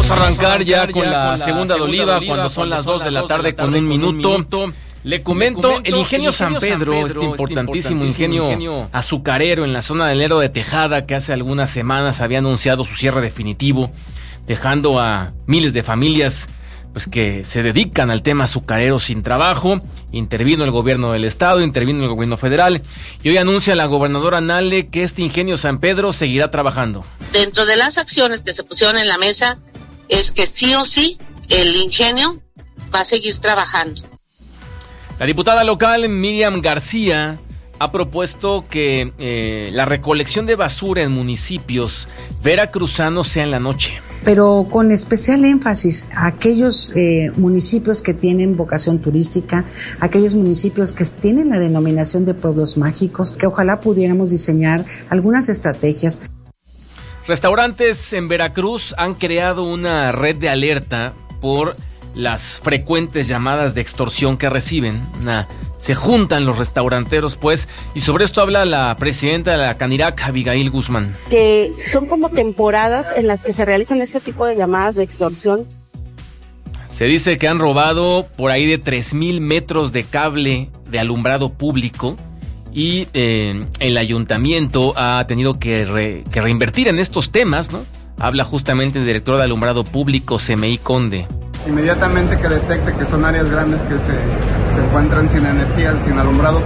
Vamos a arrancar ya con la segunda de Oliva cuando son las 2 de la tarde con un minuto. Le comento, el ingenio San Pedro, este importantísimo ingenio azucarero en la zona del Lerdo de Tejada, que hace algunas semanas había anunciado su cierre definitivo, dejando a miles de familias pues que se dedican al tema azucarero sin trabajo. Intervino el gobierno del estado, intervino el gobierno federal, y hoy anuncia la gobernadora Nale que este ingenio San Pedro seguirá trabajando. Dentro de las acciones que se pusieron en la mesa es que sí o sí el ingenio va a seguir trabajando. La diputada local Miriam García ha propuesto que la recolección de basura en municipios veracruzanos sea en la noche. Pero con especial énfasis a aquellos municipios que tienen vocación turística, aquellos municipios que tienen la denominación de pueblos mágicos, que ojalá pudiéramos diseñar algunas estrategias. Restaurantes en Veracruz han creado una red de alerta por las frecuentes llamadas de extorsión que reciben. Se juntan los restauranteros, pues, y sobre esto habla la presidenta de la Canirac, Abigail Guzmán. Que son como temporadas en las que se realizan este tipo de llamadas de extorsión. Se dice que han robado por ahí de 3,000 metros de cable de alumbrado público y el ayuntamiento ha tenido que reinvertir en estos temas, ¿no? Habla justamente el director de alumbrado público, CMI Conde. Inmediatamente que detecte que son áreas grandes que se encuentran sin energía, sin alumbrado,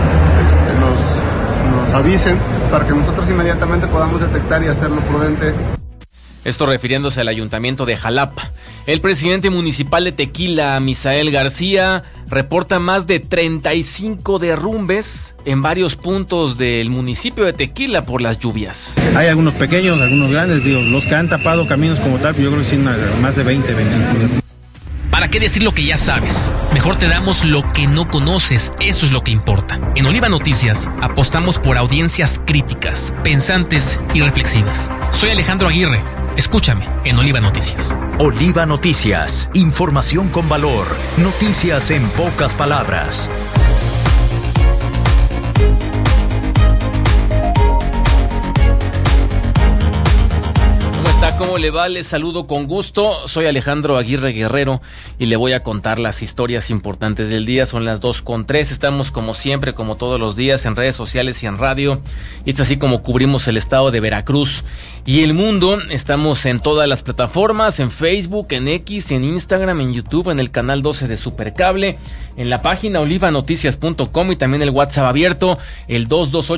nos avisen para que nosotros inmediatamente podamos detectar y hacerlo prudente. Esto refiriéndose al ayuntamiento de Jalapa. El presidente municipal de Tequila, Misael García, reporta más de 35 derrumbes en varios puntos del municipio de Tequila por las lluvias. Hay algunos pequeños, algunos grandes, los que han tapado caminos como tal, yo creo que sí, más de 20, 25. ¿Para qué decir lo que ya sabes? Mejor te damos lo que no conoces, eso es lo que importa. En Oliva Noticias apostamos por audiencias críticas, pensantes y reflexivas. Soy Alejandro Aguirre, escúchame en Oliva Noticias. Oliva Noticias, información con valor, noticias en pocas palabras. ¿Cómo le va? Les saludo con gusto. Soy Alejandro Aguirre Guerrero y le voy a contar las historias importantes del día. Son las 2:03. Estamos como siempre, como todos los días, en redes sociales y en radio. Y es así como cubrimos el estado de Veracruz y el mundo. Estamos en todas las plataformas, en Facebook, en X, en Instagram, en YouTube, en el canal 12 de Supercable, en la página olivanoticias.com y también el WhatsApp abierto, el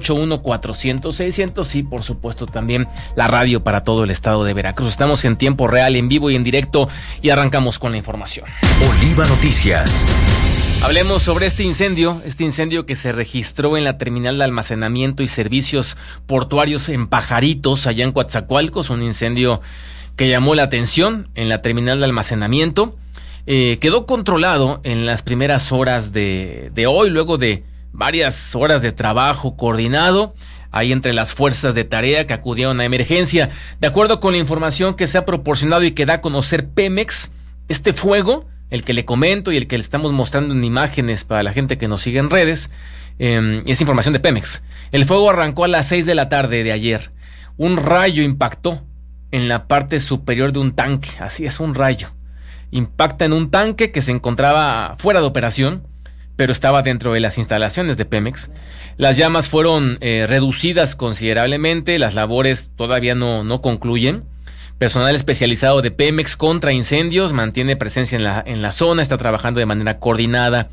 2281-400-600 y por supuesto también la radio para todo el estado de Veracruz. Estamos en tiempo real, en vivo y en directo y arrancamos con la información. Oliva Noticias. Hablemos sobre este incendio que se registró en la terminal de almacenamiento y servicios portuarios en Pajaritos, allá en Coatzacoalcos, un incendio que llamó la atención en la terminal de almacenamiento. Quedó controlado en las primeras horas de hoy, luego de varias horas de trabajo coordinado ahí entre las fuerzas de tarea que acudieron a emergencia. De acuerdo con la información que se ha proporcionado y que da a conocer Pemex, este fuego, el que le comento y el que le estamos mostrando en imágenes para la gente que nos sigue en redes, es información de Pemex. El fuego arrancó a las 6 de la tarde de ayer. Un rayo impactó en la parte superior de un tanque, así es, un rayo. Impacta en un tanque que se encontraba fuera de operación, pero estaba dentro de las instalaciones de Pemex. Las llamas fueron reducidas considerablemente, las labores todavía no concluyen. Personal especializado de Pemex contra incendios mantiene presencia en la zona, está trabajando de manera coordinada.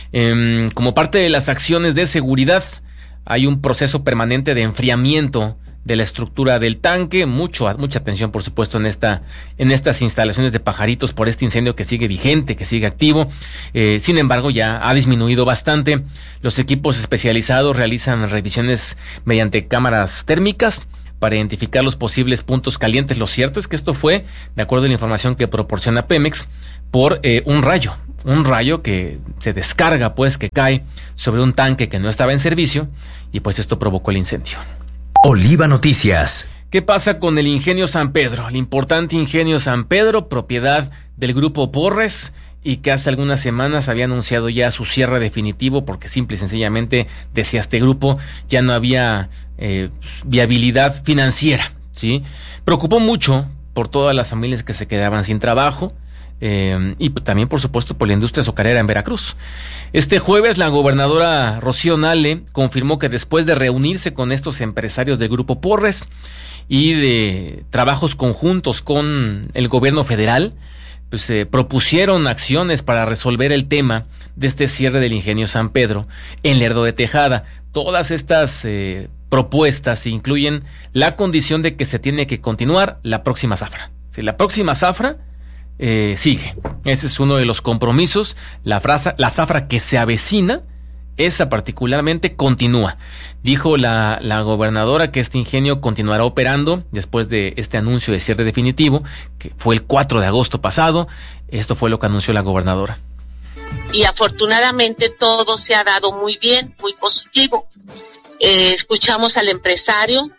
Como parte de las acciones de seguridad, hay un proceso permanente de enfriamiento de la estructura del tanque, mucha atención por supuesto en estas instalaciones de Pajaritos por este incendio que sigue vigente, que sigue activo. Sin embargo, ya ha disminuido bastante. Los equipos especializados realizan revisiones mediante cámaras térmicas para identificar los posibles puntos calientes. Lo cierto es que esto fue, de acuerdo a la información que proporciona Pemex, por un rayo que se descarga, pues, que cae sobre un tanque que no estaba en servicio y pues esto provocó el incendio. Oliva Noticias. ¿Qué pasa con el ingenio San Pedro? El importante ingenio San Pedro, propiedad del grupo Porres, y que hace algunas semanas había anunciado ya su cierre definitivo porque simple y sencillamente, decía este grupo, ya no había viabilidad financiera, ¿sí? Preocupó mucho por todas las familias que se quedaban sin trabajo. Y también, por supuesto, por la industria azucarera en Veracruz. Este jueves, la gobernadora Rocío Nale confirmó que después de reunirse con estos empresarios del Grupo Porres y de trabajos conjuntos con el gobierno federal, pues se propusieron acciones para resolver el tema de este cierre del ingenio San Pedro en Lerdo de Tejada. Todas estas propuestas incluyen la condición de que se tiene que continuar la próxima zafra. Si la próxima zafra sigue. Ese es uno de los compromisos. La zafra que se avecina, esa particularmente continúa. Dijo la gobernadora que este ingenio continuará operando después de este anuncio de cierre definitivo, que fue el 4 de agosto pasado. Esto fue lo que anunció la gobernadora. Y afortunadamente todo se ha dado muy bien, muy positivo. Escuchamos al empresario,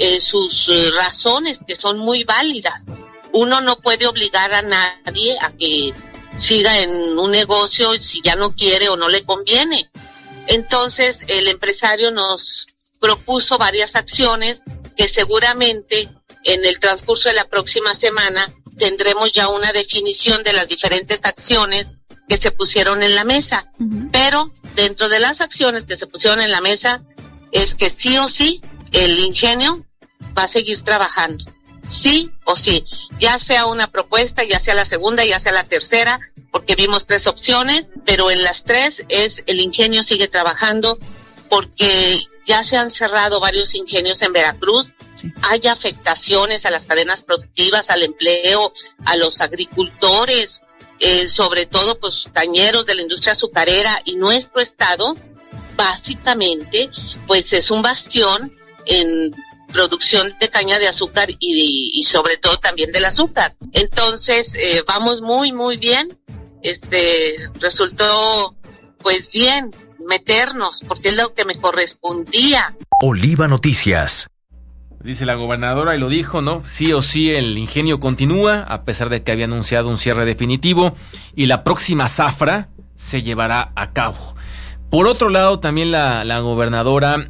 sus razones, que son muy válidas. Uno no puede obligar a nadie a que siga en un negocio si ya no quiere o no le conviene. Entonces, el empresario nos propuso varias acciones que seguramente en el transcurso de la próxima semana tendremos ya una definición de las diferentes acciones que se pusieron en la mesa. Uh-huh. Pero dentro de las acciones que se pusieron en la mesa es que sí o sí el ingenio va a seguir trabajando. Sí o sí, ya sea una propuesta, ya sea la segunda, ya sea la tercera, porque vimos 3 opciones, pero en las 3 el ingenio sigue trabajando, porque ya se han cerrado varios ingenios en Veracruz. Sí. Hay afectaciones a las cadenas productivas, al empleo, a los agricultores, sobre todo pues cañeros de la industria azucarera, y nuestro estado básicamente pues es un bastión en producción de caña de azúcar y sobre todo también del azúcar. Entonces vamos muy muy bien. Resultó pues bien meternos, porque es lo que me correspondía. Oliva Noticias. Dice la gobernadora, y lo dijo, ¿no? Sí o sí el ingenio continúa, a pesar de que había anunciado un cierre definitivo, y la próxima zafra se llevará a cabo. Por otro lado, también la gobernadora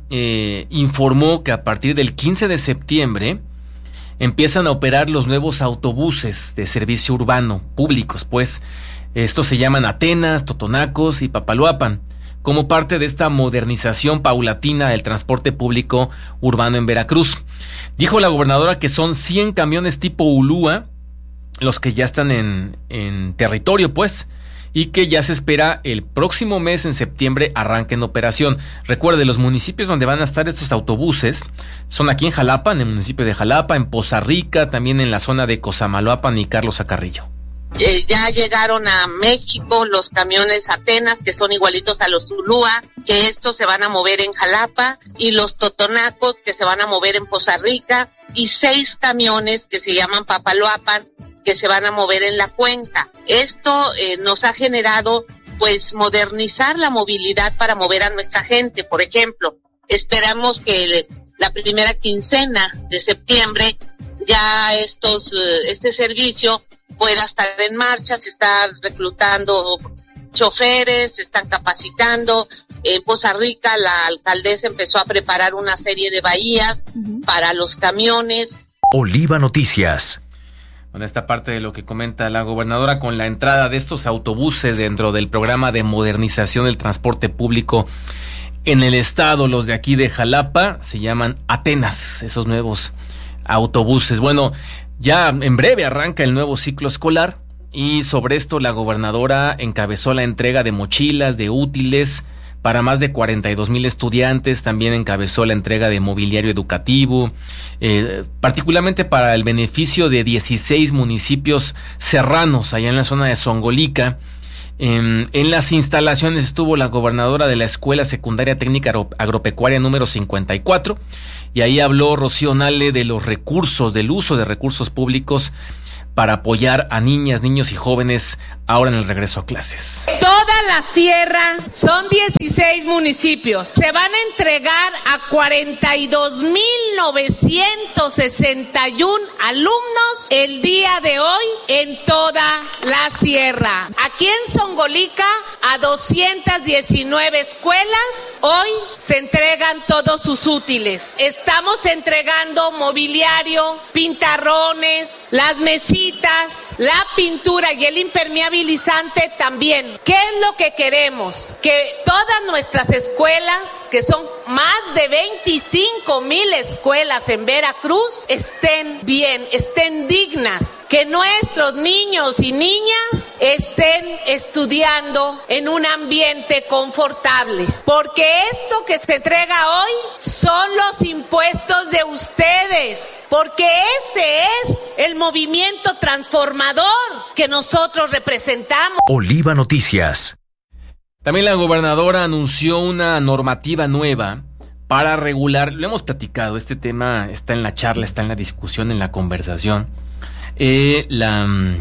informó que a partir del 15 de septiembre empiezan a operar los nuevos autobuses de servicio urbano públicos, pues estos se llaman Atenas, Totonacos y Papaloapan, como parte de esta modernización paulatina del transporte público urbano en Veracruz. Dijo la gobernadora que son 100 camiones tipo Ulúa los que ya están en territorio, pues, y que ya se espera el próximo mes, en septiembre, arranque en operación. Recuerde, los municipios donde van a estar estos autobuses son aquí en Jalapa, en el municipio de Jalapa, en Poza Rica, también en la zona de Cosamaloapan y Carlos Acarrillo. Ya llegaron a México los camiones Atenas, que son igualitos a los Ulúa, que estos se van a mover en Jalapa, y los Totonacos, que se van a mover en Poza Rica, y 6 camiones que se llaman Papaloapan, que se van a mover en la cuenca. Esto nos ha generado pues modernizar la movilidad para mover a nuestra gente. Por ejemplo, esperamos que la primera quincena de septiembre ya este servicio pueda estar en marcha. Se está reclutando choferes, se están capacitando. En Poza Rica la alcaldesa empezó a preparar una serie de bahías para los camiones. Oliva Noticias. Bueno, esta parte de lo que comenta la gobernadora, con la entrada de estos autobuses dentro del programa de modernización del transporte público en el estado, los de aquí de Jalapa se llaman Atenas, esos nuevos autobuses. Bueno, ya en breve arranca el nuevo ciclo escolar, y sobre esto la gobernadora encabezó la entrega de mochilas, de útiles para más de 42,000 estudiantes. También encabezó la entrega de mobiliario educativo, particularmente para el beneficio de 16 municipios serranos allá en la zona de Zongolica. En las instalaciones estuvo la gobernadora de la Escuela Secundaria Técnica Agropecuaria número 54, y ahí habló Rocío Nale de los recursos, del uso de recursos públicos para apoyar a niñas, niños y jóvenes ahora en el regreso a clases. Toda la sierra son 16 municipios. Se van a entregar a 42,961 alumnos el día de hoy en toda la sierra. Aquí en Zongolica, a 219 escuelas, hoy se entregan todos sus útiles. Estamos entregando mobiliario, pintarrones, las mesitas, la pintura y el impermeabilizante también. ¿Qué es lo que queremos? Que todas nuestras escuelas, que son más de 25,000 escuelas en Veracruz, estén bien, estén dignas. Que nuestros niños y niñas estén estudiando en un ambiente confortable. Porque esto que se entrega hoy son los impuestos de ustedes. Porque ese es el movimiento transformador que nosotros representamos. Oliva Noticias. También la gobernadora anunció una normativa nueva para regular, lo hemos platicado, este tema está en la charla, está en la discusión, en la conversación, la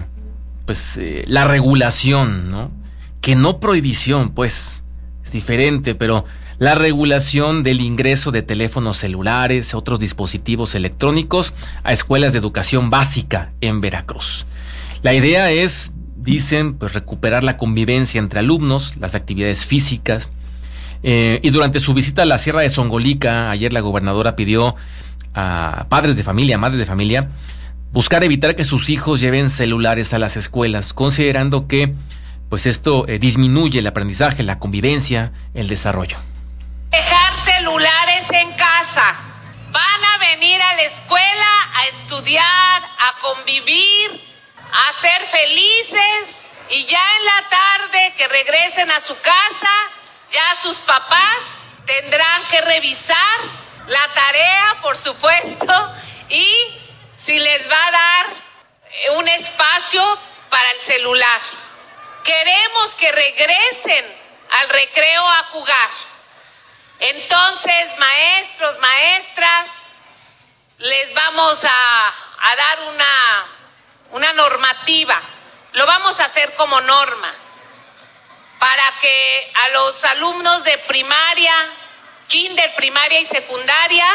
regulación, ¿no? Que no prohibición, pues, es diferente, pero la regulación del ingreso de teléfonos celulares, otros dispositivos electrónicos a escuelas de educación básica en Veracruz. La idea es, dicen, pues recuperar la convivencia entre alumnos, las actividades físicas. Y durante su visita a la Sierra de Zongolica, ayer la gobernadora pidió a padres de familia, madres de familia, buscar evitar que sus hijos lleven celulares a las escuelas, considerando que pues esto disminuye el aprendizaje, la convivencia, el desarrollo. Dejar celulares en casa. Van a venir a la escuela a estudiar, a convivir, a ser felices, y ya en la tarde que regresen a su casa, ya sus papás tendrán que revisar la tarea, por supuesto, y si les va a dar un espacio para el celular. Queremos que regresen al recreo a jugar. Entonces, maestros, maestras, les vamos a dar una normativa. Lo vamos a hacer como norma para que a los alumnos de primaria, kinder, primaria y secundaria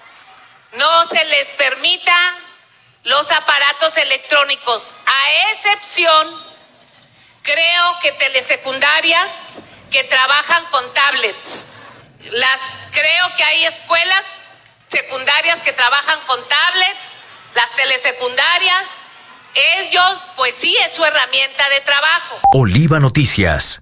no se les permita los aparatos electrónicos, a excepción, creo que telesecundarias que trabajan con tablets. Creo que hay escuelas secundarias que trabajan con tablets, las telesecundarias, ellos, pues sí, es su herramienta de trabajo. Oliva Noticias.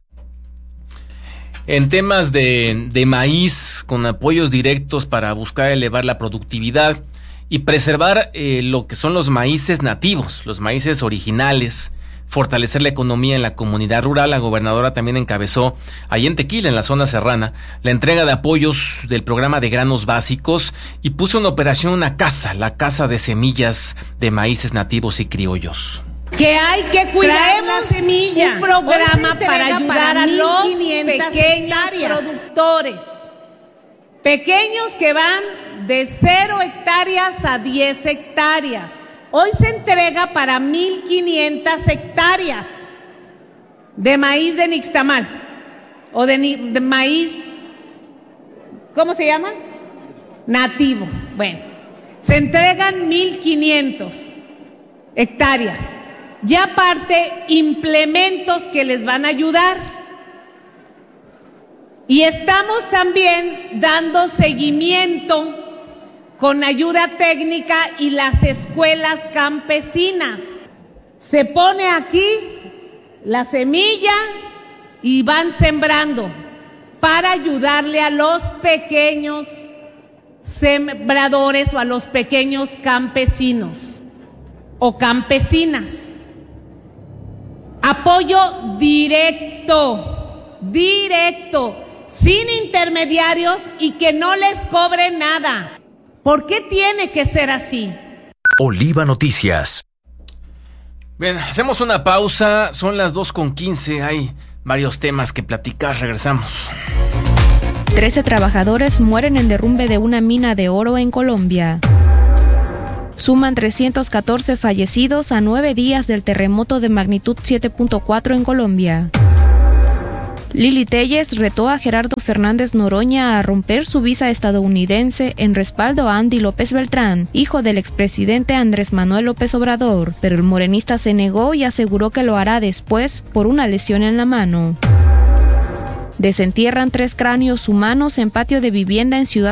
En temas de maíz, con apoyos directos para buscar elevar la productividad y preservar lo que son los maíces nativos, los maíces originales, fortalecer la economía en la comunidad rural, la gobernadora también encabezó ahí en Tequila, en la zona serrana, la entrega de apoyos del programa de granos básicos y puso en operación una casa, la Casa de Semillas de Maíces Nativos y Criollos. Que hay que cuidar la semilla. Un programa para ayudar a los pequeños productores. Pequeños que van de 0 hectáreas a 10 hectáreas. Hoy se entrega para 1,500 hectáreas de maíz de nixtamal o de maíz, ¿cómo se llama? Nativo. Bueno, se entregan 1,500 hectáreas. Y aparte, implementos que les van a ayudar. Y estamos también dando seguimiento con ayuda técnica y las escuelas campesinas. Se pone aquí la semilla y van sembrando para ayudarle a los pequeños sembradores o a los pequeños campesinos o campesinas. Apoyo directo, sin intermediarios y que no les cobre nada. ¿Por qué tiene que ser así? Oliva Noticias. Bien, hacemos una pausa, son las 2:15, hay varios temas que platicar, regresamos. 13 trabajadores mueren en derrumbe de una mina de oro en Colombia. Suman 314 fallecidos a 9 días del terremoto de magnitud 7.4 en Colombia. Lili Telles retó a Gerardo Fernández Noroña a romper su visa estadounidense en respaldo a Andy López Beltrán, hijo del expresidente Andrés Manuel López Obrador, pero el morenista se negó y aseguró que lo hará después por una lesión en la mano. Desentierran 3 cráneos humanos en patio de vivienda en Ciudad